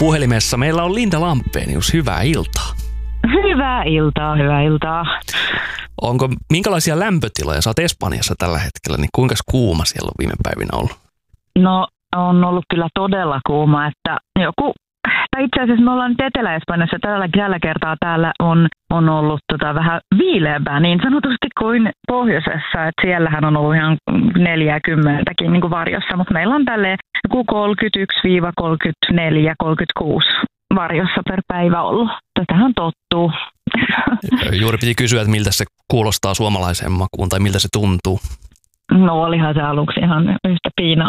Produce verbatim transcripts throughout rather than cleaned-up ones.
puhelimessa meillä on Linda Lampenius. Hyvää iltaa. Hyvää iltaa, hyvää iltaa. Onko, minkälaisia lämpötiloja? Sä oot Espanjassa tällä hetkellä, niin kuinka kuuma siellä on viime päivinä ollut? No, on ollut kyllä todella kuuma, että joku, tai itse asiassa me ollaan nyt Etelä-Espanjassa, tällä, tällä kertaa täällä on, on ollut tota vähän viileämpää niin sanotusti kuin pohjoisessa, että siellähän on ollut ihan neljäkymmentäkin niin kuin varjossa, mutta meillä on tälleen joku kolmekymmentäyksi kolmekymmentäneljä kolmekymmentäkuusi varjossa per päivä ollut. Tätähän tottuu. Juuri piti kysyä, että miltä se kuulostaa suomalaiseen makuun tai miltä se tuntuu. No olihan se aluksi ihan yhtä piinaa.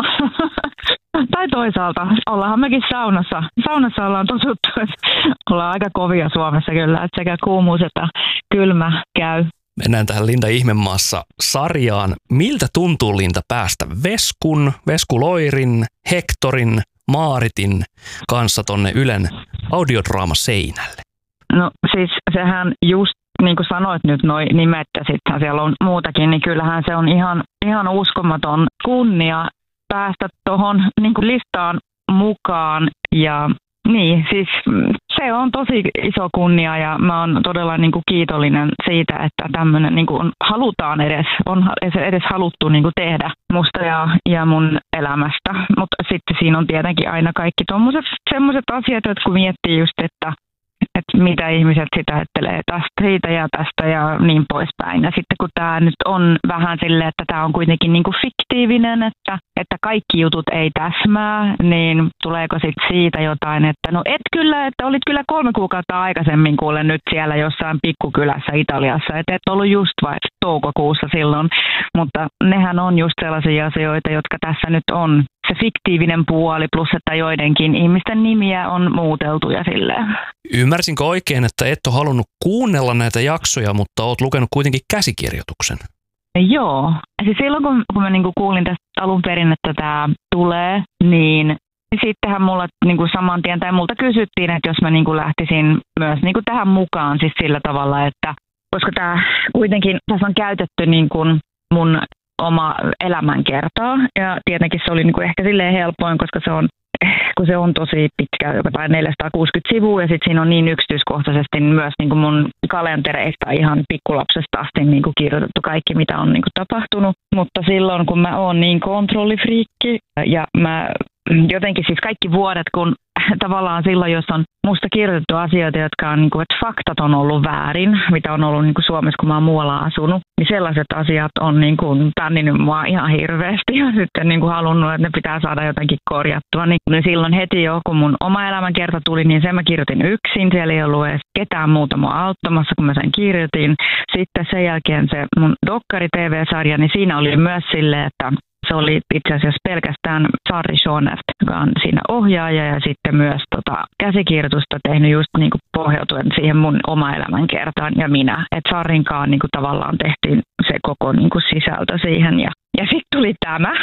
Tai toisaalta, ollaanhan mekin saunassa. Saunassa ollaan totuttu, että ollaan aika kovia Suomessa kyllä, että sekä kuumuus että kylmä käy. Mennään tähän Linda Ihmemaassa sarjaan. Miltä tuntuu, Linda, päästä Veskun, Veskuloirin, Hektorin, Maaritin kanssa tonne Ylen audiodraama-seinälle? No siis sehän just niin kuin sanoit nyt noi nimet ja sitten siellä on muutakin, niin kyllähän se on ihan, ihan uskomaton kunnia päästä tuohon niin kuin listaan mukaan. Ja niin, siis se on tosi iso kunnia ja mä oon todella niin kuin kiitollinen siitä, että tämmöinen niin kuin halutaan edes, on edes haluttu niin kuin tehdä musta ja, ja mun elämästä. Mutta sitten siinä on tietenkin aina kaikki tommoset semmoiset asiat, jotka miettii just, että että mitä ihmiset sitä ajattelee tästä, siitä ja tästä ja niin poispäin. Ja sitten kun tämä nyt on vähän silleen, että tämä on kuitenkin niin kuin fiktiivinen, että, että kaikki jutut ei täsmää, niin tuleeko sitten siitä jotain, että no et kyllä, että olit kyllä kolme kuukautta aikaisemmin kuule nyt siellä jossain pikkukylässä Italiassa, että et ollut just vai toukokuussa silloin, mutta nehän on just sellaisia asioita, jotka tässä nyt on. Se fiktiivinen puoli plus, että joidenkin ihmisten nimiä on muuteltu ja silleen. Ymmärsinkö oikein, että et ole halunnut kuunnella näitä jaksoja, mutta oot lukenut kuitenkin käsikirjoituksen? Joo. Siis silloin kun, kun mä niinku kuulin tästä alun perin, että tämä tulee, niin sittenhän mulla niinku saman tien, tai multa kysyttiin, että jos mä niinku lähtisin myös niinku tähän mukaan siis sillä tavalla, että koska tämä kuitenkin, tässä on käytetty niinku mun oma elämänkertaa ja tietenkin se oli niinku ehkä silleen helpoin, koska se on, kun se on tosi pitkä, jopa neljäsataakuusikymmentä sivua ja sitten siinä on niin yksityiskohtaisesti myös niinku mun kalentereista ihan pikkulapsesta asti niinku kirjoitettu kaikki, mitä on niinku tapahtunut. Mutta silloin, kun mä oon niin kontrollifriikki ja mä jotenkin siis kaikki vuodet, kun tavallaan silloin, jos on musta kirjoitettu asioita, jotka on, niin kuin, että faktat on ollut väärin, mitä on ollut niin kuin Suomessa, kun mä oon muualla asunut, niin sellaiset asiat on niin kuin pänninyt mua ihan hirveästi ja sitten niin kuin halunnut, että ne pitää saada jotenkin korjattua. Niin silloin heti jo, kun mun oma elämänkerta tuli, niin sen mä kirjoitin yksin. Siellä ei ollut edes ketään muuta mua auttamassa, kun mä sen kirjoitin. Sitten sen jälkeen se mun dokkari-T V-sarja, niin siinä oli myös silleen, että se oli itse asiassa pelkästään Sarri Schonert, joka on siinä ohjaaja ja sitten myös tota, käsikirjoitusta tehnyt just niinku pohjautuen siihen mun oma elämänkertaan ja minä. Että Sarrinkaan niinku tavallaan tehtiin se koko niinku sisältö siihen ja, ja sitten tuli tämä.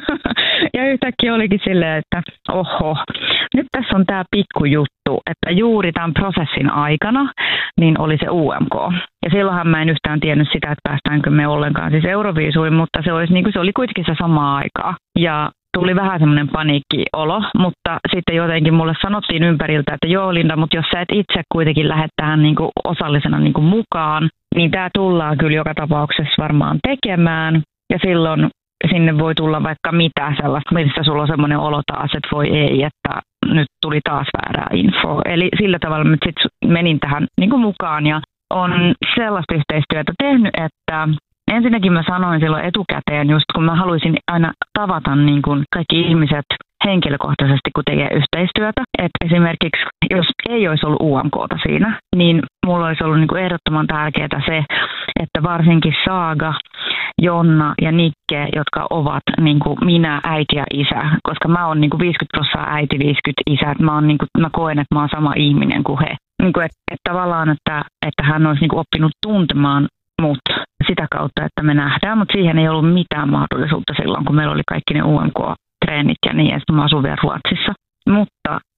Ja yhtäkkiä olikin silleen, että oho, nyt tässä on tämä pikkujuttu, että juuri tämän prosessin aikana niin oli se U M K. Ja silloinhan mä en yhtään tiennyt sitä, että päästäänkö me ollenkaan siis Euroviisuin, mutta se, olisi, niin kuin, se oli kuitenkin se sama aikaa. Ja tuli vähän semmoinen paniikkiolo, mutta sitten jotenkin mulle sanottiin ympäriltä, että joo Linda, mutta jos sä et itse kuitenkin lähde tähän niin kuin osallisena niin kuin mukaan, niin tämä tullaan kyllä joka tapauksessa varmaan tekemään. Ja silloin sinne voi tulla vaikka mitä sellaista, missä sulla on semmoinen olo taas, että voi ei, että nyt tuli taas väärää infoa. Eli sillä tavalla mä sitten menin tähän niin kuin mukaan ja on sellaista yhteistyötä tehnyt, että ensinnäkin mä sanoin silloin etukäteen, just kun mä haluaisin aina tavata niin kuin kaikki ihmiset henkilökohtaisesti, kun tekee yhteistyötä. Että esimerkiksi, jos ei olisi ollut U M K:ta siinä, niin mulla olisi ollut niin kuin ehdottoman tärkeää se, että varsinkin Saaga, Jonna ja Nikke, jotka ovat niin kuin minä, äiti ja isä, koska mä oon niin kuin viisikymmentä prosenttia äiti, viisikymmentä isä, että mä, oon, niin kuin, mä koen, että mä oon sama ihminen kuin he. Niin kuin, että, että tavallaan, että, että hän olisi niin kuin oppinut tuntemaan mut sitä kautta, että me nähdään, mutta siihen ei ollut mitään mahdollisuutta silloin, kun meillä oli kaikki ne U M K-treenit ja niin, ja sitten mä asun vielä Ruotsissa. Mutta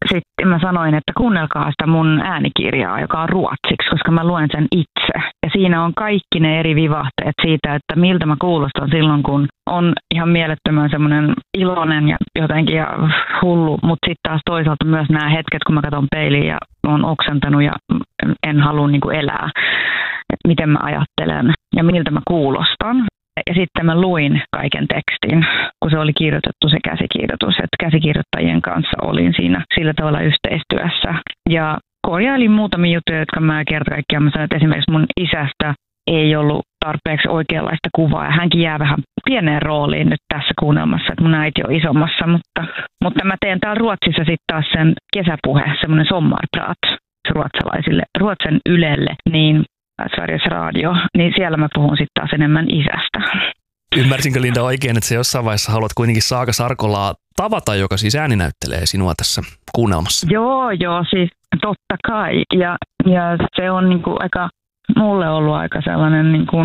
sitten mä sanoin, että kuunnelkaa sitä mun äänikirjaa, joka on ruotsiksi, koska mä luen sen itse. Ja siinä on kaikki ne eri vivahteet siitä, että miltä mä kuulostan silloin, kun on ihan mielettömän semmoinen iloinen ja jotenkin ja hullu. Mutta sitten taas toisaalta myös nämä hetket, kun mä katson peiliin ja on oksentanut ja en halua niin kuin elää. Että miten mä ajattelen ja miltä mä kuulostan. Ja sitten mä luin kaiken tekstin, kun se oli kirjoitettu se käsikirjoitus. Että käsikirjoittajien kanssa olin siinä sillä tavalla yhteistyössä. Ja korjailin muutamia juttuja, jotka mä kerta kaikkiaan mä sanoin, että esimerkiksi mun isästä ei ollut tarpeeksi oikeanlaista kuvaa. Ja hänkin jää vähän pieneen rooliin nyt tässä kuunnelmassa, että mun äiti on isommassa. Mutta, mutta mä teen täällä Ruotsissa sitten taas sen kesäpuhe, semmoinen sommarprat ruotsalaisille, Ruotsen Ylelle, niin Sveriges Radio, niin siellä mä puhun sitten taas enemmän isästä. Ymmärsinkö Linda oikein, että sä jossain vaiheessa haluat kuitenkin Saaga Sarkolaa tavata, joka siis ääninäyttelee sinua tässä kuunnelmassa? Joo, joo, siis totta kai. Ja, ja se on niinku aika, mulle ollut aika sellainen niinku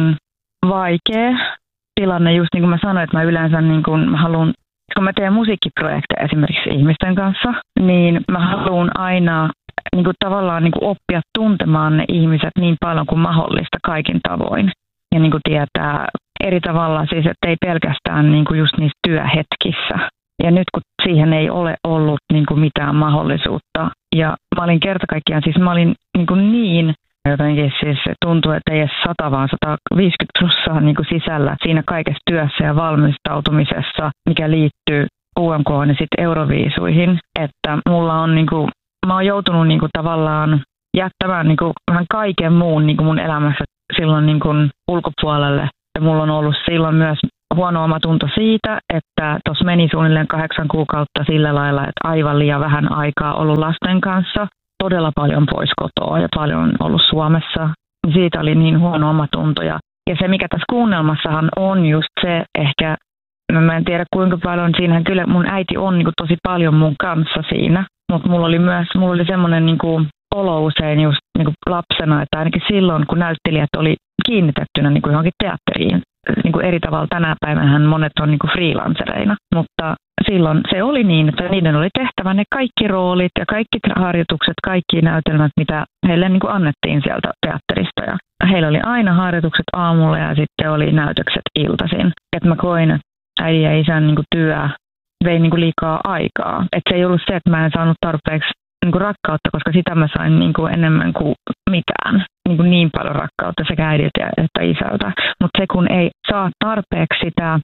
vaikea tilanne, just niin kuin mä sanoin, että mä yleensä niinku, mä haluan, kun mä teen musiikkiprojekteja esimerkiksi ihmisten kanssa, niin mä haluan aina niin kuin tavallaan niin kuin oppia tuntemaan ne ihmiset niin paljon kuin mahdollista kaikin tavoin. Ja niin kuin tietää eri tavalla, siis että ei pelkästään niin kuin just niissä työhetkissä. Ja nyt kun siihen ei ole ollut niin kuin mitään mahdollisuutta. Ja mä olin kerta kaikkiaan, siis mä olin niin, kuin niin jotenkin siis tuntuu, että ei edes sata, vaan sata viisikymmentä prosenttia niin kuin sisällä siinä kaikessa työssä ja valmistautumisessa, mikä liittyy U M K:hon ja sitten Euroviisuihin. Että mulla on niin kuin mä oon joutunut niinku tavallaan jättämään niinku vähän kaiken muun niinku mun elämässä silloin niinku ulkopuolelle. Ja mulla on ollut silloin myös huono omatunto siitä, että tuossa meni suunnilleen kahdeksan kuukautta sillä lailla, että aivan liian vähän aikaa ollut lasten kanssa. Todella paljon pois kotoa ja paljon ollut Suomessa. Siitä oli niin huono omatunto. Ja, ja se mikä tässä kuunnelmassahan on just se ehkä, mä en tiedä kuinka paljon siinähän kyllä mun äiti on niinku tosi paljon mun kanssa siinä. Mutta mulla oli myös mulla oli semmoinen niinku olo usein just niinku lapsena, että ainakin silloin, kun näyttelijät oli kiinnitettynä niinku johonkin teatteriin, niinku eri tavalla tänä päivänä monet on niinku freelancereina, mutta silloin se oli niin, että niiden oli tehtävä ne kaikki roolit ja kaikki harjoitukset, kaikki näytelmät, mitä heille niinku annettiin sieltä teatterista. Ja heillä oli aina harjoitukset aamulla ja sitten oli näytökset iltaisin. Et mä koin, että äidin ja isän niinku työ vei niinku liikaa aikaa. Et se ei ollut se, että mä en saanut tarpeeksi niinku rakkautta, koska sitä mä sain niinku enemmän kuin mitään. Niinku niin paljon rakkautta sekä äidiltä että isältä. Mutta se kun ei saa tarpeeksi sitä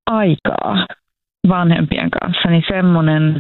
aikaa vanhempien kanssa, niin semmoinen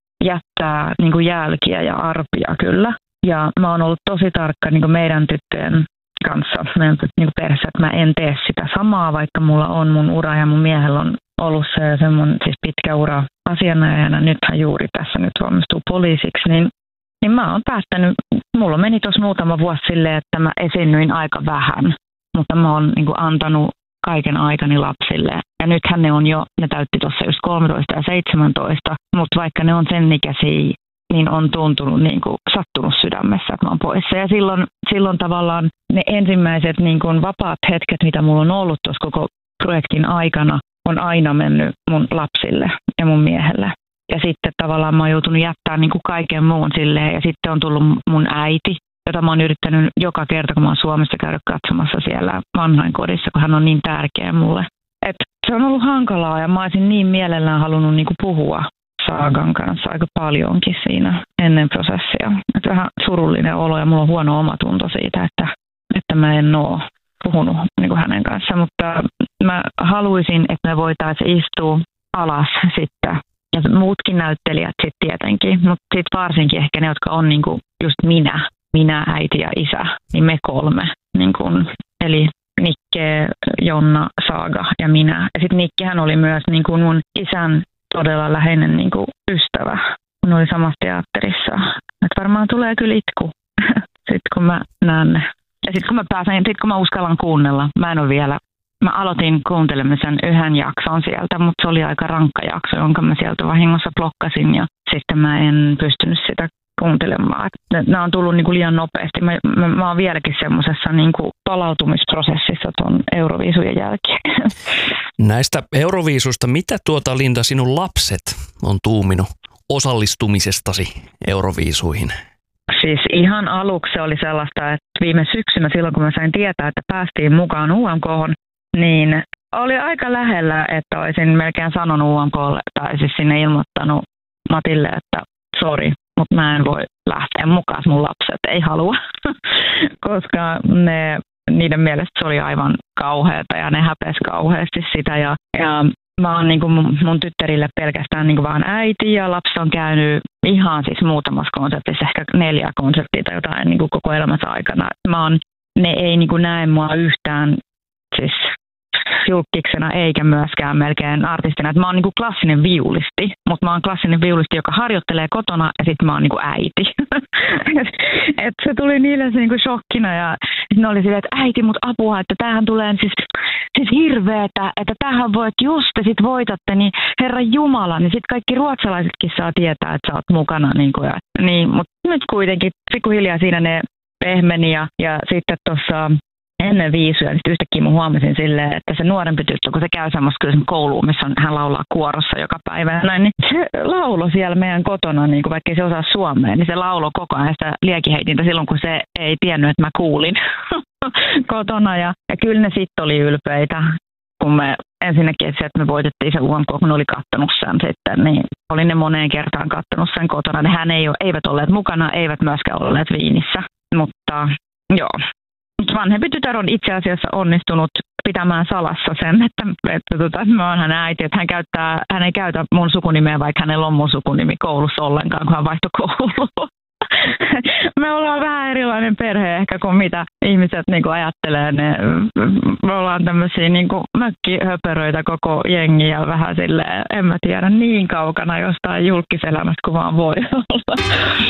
jättää niinku jälkiä ja arpia kyllä. Ja mä oon ollut tosi tarkka niinku meidän tyttöjen kanssa, meidän niinku perheessä, että mä en tee sitä samaa, vaikka mulla on mun ura ja mun miehellä on ollut se semmoinen siis pitkä ura asianajajana, nythän juuri tässä nyt valmistuu poliisiksi, niin, niin mä oon päättänyt, mulla meni tuossa muutama vuosi silleen, että mä esiinnyin aika vähän, mutta mä oon niin kuin antanut kaiken aikani lapsille. Ja nythän ne on jo, ne täytti tuossa just kolmetoista ja seitsemäntoista, mutta vaikka ne on sen ikäisiä, niin on tuntunut niin kuin sattunut sydämessä, että mä oon poissa. Ja silloin, silloin tavallaan ne ensimmäiset niin kuin vapaat hetket, mitä mulla on ollut tuossa koko projektin aikana, on aina mennyt mun lapsille ja mun miehelle. Ja sitten tavallaan mä oon joutunut jättämään niin kuin kaiken muun silleen. Ja sitten on tullut mun äiti, jota mä oon yrittänyt joka kerta, kun mä oon Suomessa käydä katsomassa siellä vanhainkodissa, kun hän on niin tärkeä mulle. Et se on ollut hankalaa ja mä olisin niin mielellään halunnut niin kuin puhua Saagan kanssa aika paljonkin siinä ennen prosessia. Et vähän surullinen olo ja mulla on huono omatunto siitä, että, että mä en oo puhunut niin kuin hänen kanssaan, mutta mä haluaisin, että me voitaisiin istua alas sitten, ja muutkin näyttelijät sitten tietenkin, mutta sitten varsinkin ehkä ne, jotka on niin kuin just minä, minä, äiti ja isä, niin me kolme, niin kuin, eli Nikke, Jonna, Saaga ja minä. Ja sitten Nikkihän oli myös niin kuin mun isän todella läheinen niin kuin ystävä, kun oli samassa teatterissa. Et varmaan tulee kyllä itku, sitten kun mä näen ne. Ja sitten kun mä pääsen, sit kun mä uskallan kuunnella, mä en ole vielä, mä aloitin kuuntelemisen yhden jakson sieltä, mutta se oli aika rankka jakso, jonka mä sieltä vahingossa blokkasin ja sitten mä en pystynyt sitä kuuntelemaan. Nämä on tullut niinku liian nopeasti. Mä, mä, mä oon vieläkin semmoisessa niinku palautumisprosessissa tuon Euroviisujen jälkeen. Näistä Euroviisusta, mitä tuota Linda sinun lapset on tuuminut osallistumisestasi Euroviisuihin? Siis ihan aluksi oli sellaista, että viime syksynä silloin kun mä sain tietää, että päästiin mukaan U M K:hon, niin oli aika lähellä, että olisin melkein sanonut U M K:lle tai siis sinne ilmoittanut Matille, että sori, mutta mä en voi lähteä mukaan, mun lapset ei halua, koska ne, niiden mielestä se oli aivan kauheata ja ne häpesi kauheasti sitä ja, ja mä oon niin mun, mun tyttärille pelkästään niin vaan äiti ja lapsi on käynyt ihan siis muutamassa konsertissa, ehkä neljä konserttia tai jotain niin koko elämänsä aikana. Mä oon, ne ei niin näe mua yhtään siis julkkiksena eikä myöskään melkein artistina. Et mä oon niin klassinen viulisti, mutta mä oon klassinen viulisti, joka harjoittelee kotona ja sitten mä oon niin äiti. et, et se tuli niille se niin shokkina ja ne oli silleen, että äiti, mutta apua, että tämähän tulee siis, siis hirveetä, että tämähän voit just ja sit voitatte, niin Herra Jumala, niin sitten kaikki ruotsalaisetkin saa tietää, että sä oot mukana. Niin, kuin, ja, niin mutta nyt kuitenkin pikkuhiljaa siinä ne pehmeni ja, ja sitten tuossa ennen viisuja, niin yhtäkkiä mä huomasin silleen, että se nuorempi tyttö, kun se käy semmoista kouluun, missä on, hän laulaa kuorossa joka päivä, ja näin, niin se laulo siellä meidän kotona, niin kuin vaikka ei se osaa suomea, niin se laulo koko ajan sitä liekiheitintä silloin, kun se ei tiennyt, että mä kuulin kotona. Ja, ja kyllä ne sitten oli ylpeitä, kun me ensinnäkin, että me voitettiin se U M K, kun ne oli kattonut sen sitten, niin oli ne moneen kertaan kattonut sen kotona. Hän ei, eivät olleet mukana, eivät myöskään olleet Viinissä, mutta joo. Vanhempi tytär on itse asiassa onnistunut pitämään salassa sen, että, että, että mä oon hänen äiti, että hän, käyttää, hän ei käytä mun sukunimeä, vaikka hänellä on mun sukunimi koulussa ollenkaan, kun hän vaihtoi koulua. Me ollaan vähän erilainen perhe ehkä kuin mitä ihmiset niin kuin ajattelee. Ne, me ollaan tämmöisiä niin kuin mökkihöperöitä koko jengi ja vähän silleen, en mä tiedä, niin kaukana jostain julkiselämästä kuin vaan voi olla.